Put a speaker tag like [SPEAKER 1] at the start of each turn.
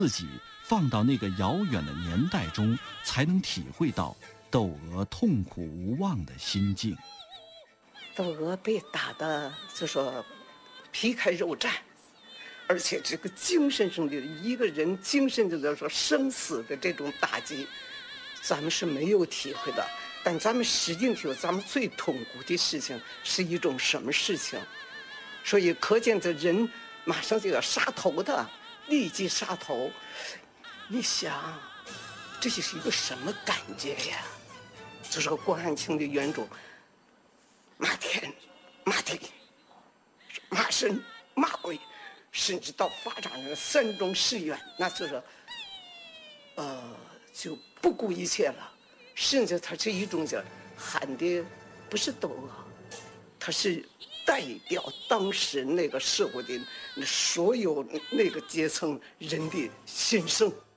[SPEAKER 1] 自己放到那个遥远的年代中，才能体会到窦娥痛苦无望的心境。
[SPEAKER 2] 窦娥被打的就说皮开肉绽，而且这个精神上的一个人精神就是说生死的这种打击，咱们是没有体会的。但咱们实际体会，咱们最痛苦的事情是一种什么事情？所以可见这人马上就要杀头的，立即杀头。你想，这就是一个什么感觉呀？就说关汉卿的原著，骂天、骂地、骂神、骂鬼，甚至到发展成三种誓愿，那就是，就不顾一切了。甚至他是一种叫喊的，不是窦娥，他是代表当时那个社会的所有那个阶层人的心声。